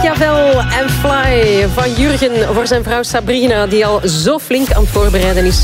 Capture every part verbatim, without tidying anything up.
Machiavel en Fly van Jurgen voor zijn vrouw Sabrina, die al zo flink aan het voorbereiden is.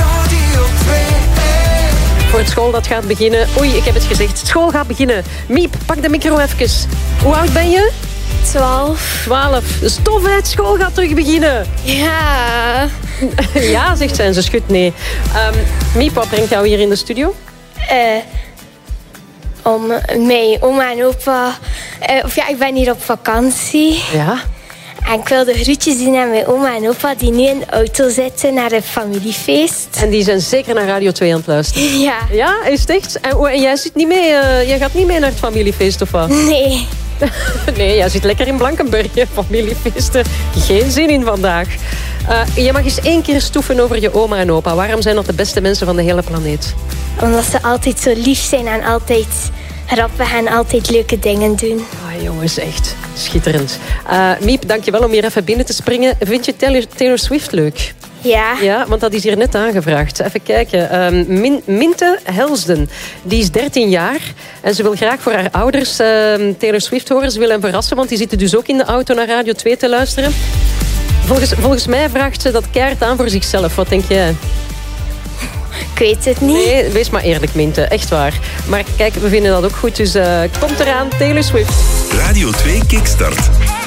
Voor het school dat gaat beginnen. Oei, ik heb het gezegd. School gaat beginnen. Miep, pak de micro even. Hoe oud ben je? Twaalf. Twaalf. Stof uit, school gaat terug beginnen. Ja. Ja, zegt zij en ze schudt nee. Um, Miep, wat brengt jou hier in de studio? Uh, om mijn oma en opa... Uh, of ja, ik ben hier op vakantie. Ja. En ik wil de groetjes doen aan mijn oma en opa die nu in de auto zitten naar een familiefeest. En die zijn zeker naar Radio twee aan het luisteren. Ja. Ja, is het echt? En, en jij, zit niet mee, uh, jij gaat niet mee naar het familiefeest of wat? Nee. Nee, jij zit lekker in Blankenberg, familiefeesten. Geen zin in vandaag. Uh, je mag eens één keer stoeven over je oma en opa. Waarom zijn dat de beste mensen van de hele planeet? Omdat ze altijd zo lief zijn en altijd grappig en altijd leuke dingen doen. Ah, jongens, echt schitterend. Uh, Miep, dankjewel om hier even binnen te springen. Vind je Taylor, Taylor Swift leuk? Ja. Ja, want dat is hier net aangevraagd. Even kijken. Um, Min- Minte Helsden, die is dertien jaar. En ze wil graag voor haar ouders uh, Taylor Swift horen. Ze wil hen verrassen, want die zitten dus ook in de auto naar Radio twee te luisteren. Volgens, volgens mij vraagt ze dat keihard aan voor zichzelf. Wat denk jij? Ik weet het niet. Nee, wees maar eerlijk, Minte. Echt waar. Maar kijk, we vinden dat ook goed. Dus uh, komt eraan, Taylor Swift. Radio twee Kickstart.